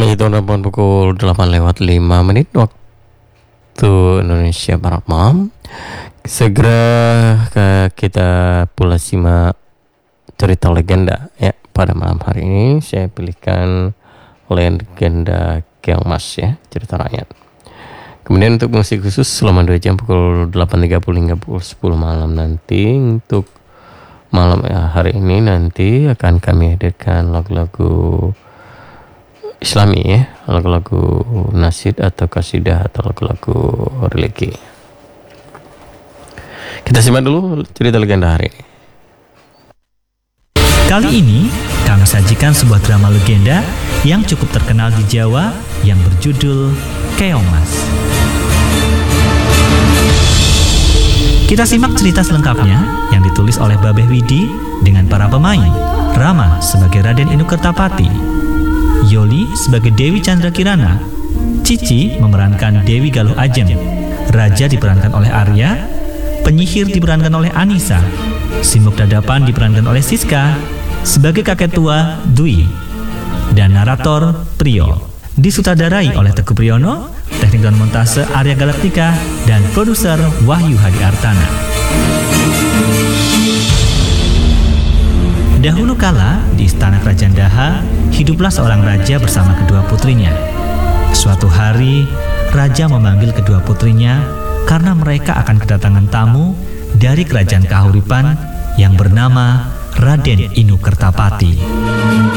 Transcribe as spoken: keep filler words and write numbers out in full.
Itu teman pukul delapan lewat lima menit waktu Indonesia Barat malam. Segera ke kita pula simak cerita legenda ya. Pada malam hari ini saya pilihkan legenda Keong Mas ya, cerita rakyat. Kemudian untuk musik khusus selama dua jam pukul delapan tiga puluh hingga pukul sepuluh malam nanti. Untuk malam ya, hari ini nanti akan kami hadirkan lagu-lagu Islami ya, lagu-lagu nasyid atau kasidah atau lagu-lagu religi. Kita simak dulu cerita legenda hari ini. Kali ini kami sajikan sebuah drama legenda yang cukup terkenal di Jawa yang berjudul Keong Mas. Kita simak cerita selengkapnya yang ditulis oleh Babeh Widi dengan para pemain. Rama sebagai Raden Inu Kertapati, Yoli sebagai Dewi Chandra Kirana, Cici memerankan Dewi Galuh Ajeng, Raja diperankan oleh Arya, penyihir diperankan oleh Anissa, Simbok Dadapan diperankan oleh Siska, sebagai kakek tua Dwi, dan narator Priyo. Disutradarai oleh Teguh Priyono, teknik dan montase Arya Galaktika, dan produser Wahyu Hadi Artana. Dahulu kala di istana kerajaan Daha, hiduplah seorang raja bersama kedua putrinya. Suatu hari, raja memanggil kedua putrinya karena mereka akan kedatangan tamu dari kerajaan Kahuripan yang bernama Raden Inu Kertapati.